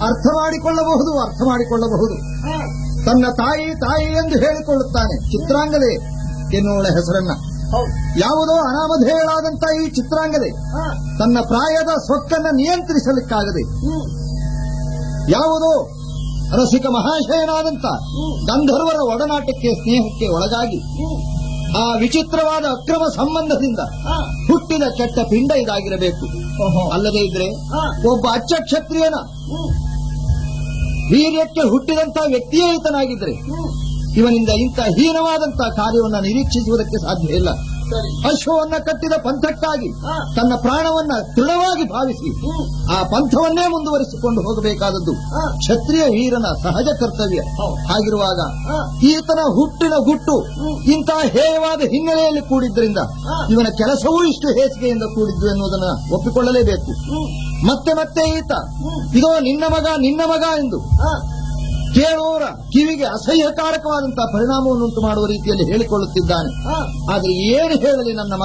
ಅರ್ಥ ಮಾಡಿಕೊಳ್ಳಬಹುದು. ತನ್ನ ತಾಯಿ ಎಂದು ಹೇಳಿಕೊಳ್ಳುತ್ತಾನೆ. ಚಿತ್ರಾಂಗದೆ ಎನ್ನುವಳ ಹೆಸರನ್ನ. ಯಾವುದೋ ಅನಾಮಧೇಯಳಾದಂತ ಈ ಚಿತ್ರಾಂಗದೆ ತನ್ನ ಪ್ರಾಯದ ಸೊಕ್ಕನ್ನ ನಿಯಂತ್ರಿಸಲಿಕ್ಕಾಗದೆ ಯಾವುದೋ ರಸಿಕ ಮಹಾಶಯನಾದಂತ ಗಂಧರ್ವರ ಒಡನಾಟಕ್ಕೆ ಸ್ನೇಹಕ್ಕೆ ಒಳಗಾಗಿ ಆ ವಿಚಿತ್ರವಾದ ಅಕ್ರಮ ಸಂಬಂಧದಿಂದ ಹುಟ್ಟಿದ ಕೆಟ್ಟ ಪಿಂಡ ಇದಾಗಿರಬೇಕು. ಅಲ್ಲದೇ ಇದ್ರೆ ಒಬ್ಬ ಅಚ್ಚ ಕ್ಷತ್ರಿಯನ ವೀರ್ಯಕ್ಕೆ ಹುಟ್ಟಿದಂತಹ ವ್ಯಕ್ತಿಯೇ ಈತನಾಗಿದ್ರೆ ಇವನಿಂದ ಇಂಥ ಹೀನವಾದಂತಹ ಕಾರ್ಯವನ್ನು ನಿರೀಕ್ಷಿಸುವುದಕ್ಕೆ ಸಾಧ್ಯ ಇಲ್ಲ. ಅಶ್ವವನ್ನ ಕಟ್ಟಿದ ಪಂಥಕ್ಕಾಗಿ ತನ್ನ ಪ್ರಾಣವನ್ನ ದೃಢವಾಗಿ ಭಾವಿಸಿ ಆ ಪಂಥವನ್ನೇ ಮುಂದುವರಿಸಿಕೊಂಡು ಹೋಗಬೇಕಾದದ್ದು ಕ್ಷತ್ರಿಯ ವೀರನ ಸಹಜ ಕರ್ತವ್ಯ. ಹಾಗಿರುವಾಗ ಈತನ ಹುಟ್ಟಿನ ಗುಟ್ಟು ಇಂತಹ ಹೇಯವಾದ ಹಿನ್ನೆಲೆಯಲ್ಲಿ ಕೂಡಿದ್ದರಿಂದ ಇವನ ಕೆಲಸವೂ ಇಷ್ಟು ಹೇಸಿಗೆಯಿಂದ ಕೂಡಿದ್ದು ಎನ್ನುವುದನ್ನು ಒಪ್ಪಿಕೊಳ್ಳಲೇಬೇಕು. ಮತ್ತೆ ಈತ ಇದೋ ನಿನ್ನ ಮಗ ಎಂದು ಕೇಳುವವರ ಕಿವಿಗೆ ಅಸಹ್ಯಕಾರಕವಾದಂತಹ ಪರಿಣಾಮವನ್ನುಂಟು ಮಾಡುವ ರೀತಿಯಲ್ಲಿ ಹೇಳಿಕೊಳ್ಳುತ್ತಿದ್ದಾನೆ. ಆದರೆ ಏನು ಹೇಳಲಿ ನನ್ನ